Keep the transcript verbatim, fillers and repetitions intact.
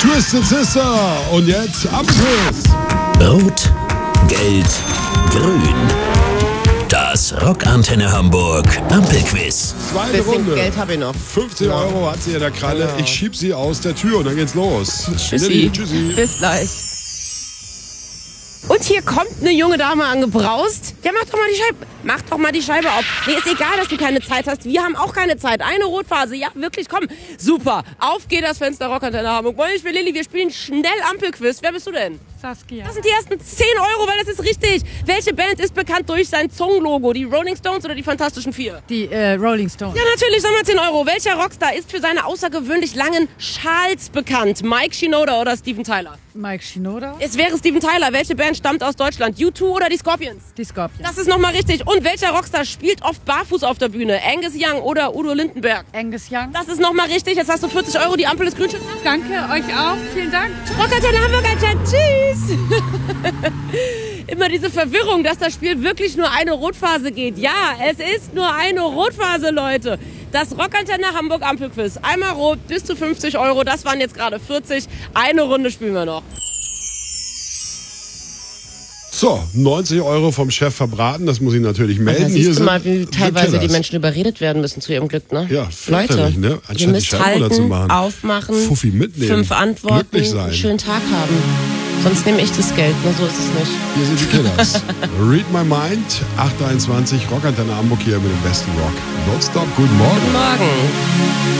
Twisted Sister. Und jetzt Ampelquiz. Rot, Gelb, Grün. Das Rockantenne Hamburg Ampelquiz. Zweite Bisschen Runde. Geld habe ich noch. fünfzig Euro hat sie in der Kralle. Ja. Ich schieb sie aus der Tür und dann geht's los. Tschüssi. Lilly, tschüssi. Bis gleich. Und hier kommt eine junge Dame angebraust. Ja, mach doch mal die Scheibe. Mach doch mal die Scheibe auf. Nee, ist egal, dass du keine Zeit hast. Wir haben auch keine Zeit. Eine Rotphase. Ja, wirklich, komm. Super. Auf geht das Fenster Rockantenne Hamburg. Moin, ich bin Lilly. Wir spielen schnell Ampelquiz. Wer bist du denn? Saskia. Das sind die ersten zehn Euro, weil das ist richtig. Welche Band ist bekannt durch sein Zungenlogo? Die Rolling Stones oder die Fantastischen Vier? Die äh, Rolling Stones. Ja, natürlich, sagen wir zehn Euro. Welcher Rockstar ist für seine außergewöhnlich langen Schals bekannt? Mike Shinoda oder Steven Tyler? Mike Shinoda. Es wäre Steven Tyler. Welche Band stammt aus Deutschland? U zwei oder die Scorpions? Die Scorpions. Das ist nochmal richtig. Und welcher Rockstar spielt oft barfuß auf der Bühne? Angus Young oder Udo Lindenberg? Angus Young. Das ist nochmal richtig. Jetzt hast du vierzig Euro. Die Ampel ist grün. Danke, euch auch. Vielen Dank. Rockantenne Hamburg, Alter. Tschüss. Immer diese Verwirrung, dass das Spiel wirklich nur eine Rotphase geht. Ja, es ist nur eine Rotphase, Leute. Das Rockantenne Hamburg Ampelquiz. Einmal rot, bis zu fünfzig Euro. Das waren jetzt gerade vierzig. Eine Runde spielen wir noch. So, neunzig Euro vom Chef verbraten. Das muss ich natürlich melden. Da Hier siehst du sind mal, wie teilweise die Killers. Menschen überredet werden müssen zu ihrem Glück, ne? Ja, Leute, fürchterlich, ne? Anstatt ihr die müsst Scheibe halten, runter zu machen. aufmachen, Fuffi mitnehmen. fünf Antworten, Glücklich sein. einen schönen Tag haben. Sonst nehme ich das Geld, ne? So ist es nicht. Hier sind die Killers. Read My Mind, acht Uhr einundzwanzig, Rockantenne Hamburg hier mit dem besten Rock. Don't stop, guten Morgen. Guten Morgen.